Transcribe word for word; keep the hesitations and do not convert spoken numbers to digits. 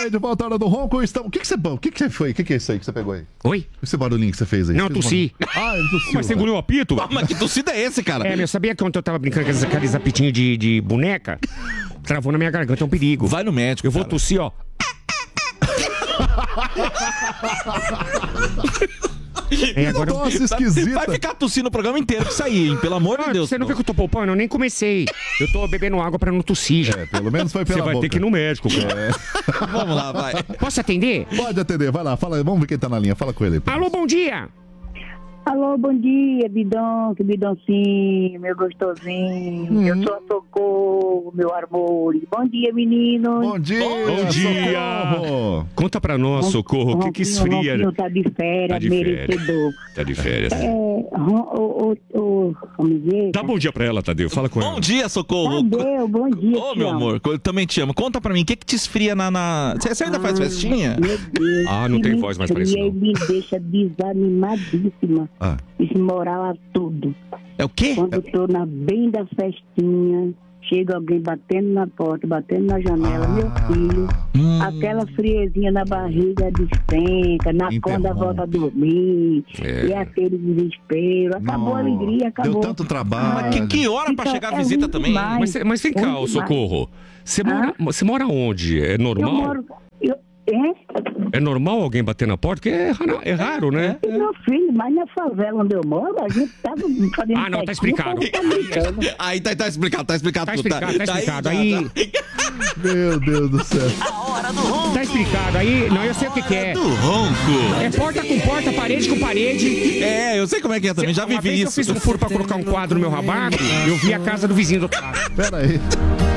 aí, de volta à hora do ronco. Estamos... O que que você... O que que você foi? O que que é isso aí que você pegou aí? Oi? Esse barulhinho que você fez aí? Não, Fez tossi. um... Ah, ele tossiu. Mas você engoliu o apito? Ah, mas que tossida é esse, cara? É, meu, sabia que ontem eu tava brincando com aqueles, aqueles apitinhos de, de boneca? Travou na minha garganta, é um perigo. Vai no médico, Eu vou cara. tossir, ó. É, agora eu... Nossa, esquisita. Vai ficar tossindo o programa inteiro que sair, hein? Pelo amor de Ah, Deus. você não viu que eu tô poupando? Eu nem comecei. Eu tô bebendo água pra não tossir. É, pelo menos foi pela Você vai boca. ter que ir no médico, cara. É. Vamos lá, vai. Posso atender? Pode atender, vai lá, fala, vamos ver quem tá na linha, fala com ele. Alô, bom dia. Alô, bom dia, Bidão, que bidãozinho, meu gostosinho. Hum. Eu sou a Socorro, meu amor. Bom dia, meninos. Bom dia, Bom dia. Socorro. Conta pra nós, Socorro, o que que esfria? Ronquinho tá de férias, Tá de merecedor. Tá de férias. É, ron- ô, ô, ô, vamos ver? Dá bom dia pra ela, Tadeu. Fala com ela. Bom dia, Socorro. Tadeu, bom dia, Ô, te meu amo. amor, eu também te amo. Conta pra mim, o que que te esfria na... na... Você você ainda faz festinha? Meu Deus. Ah, não que tem me voz mais pra isso, esfria não. e me deixa desanimadíssima. Ah. Esmorala tudo. É o quê? Quando eu tô na, bem da festinha, chega alguém batendo na porta, batendo na janela, Ah. meu filho, Hum. aquela friezinha na barriga despenca, na Interrompe. conda volta a dormir, É. e aquele desespero. Acabou a Não. alegria, acabou. Deu tanto trabalho. Mas que, que hora pra Então, chegar a é visita ruim também? hein? demais. Mas, cê- mas vem cá, Muito ô, Socorro. Você Hã? mora, você mora onde? É Eu normal? moro. Eu, é? É normal alguém bater na porta? Porque é, raro- é raro, né? E meu filho, mas na favela onde eu moro, a gente tava fazendo. Ah, não, tá festinha, explicado. o povo tá brincando. Aí tá, tá explicado, tá explicado. Tá tudo, explicado, tá explicado. já, Aí, já. Meu Deus do céu. tá explicado. Aí, não, eu sei o que que é. Do ronco. É porta com porta, parede com parede. É, eu sei como é que é também, já Uma vivi vez isso. eu fiz um furo pra colocar um quadro no meu rabaco, eu vi a casa do vizinho do outro lado. Pera aí.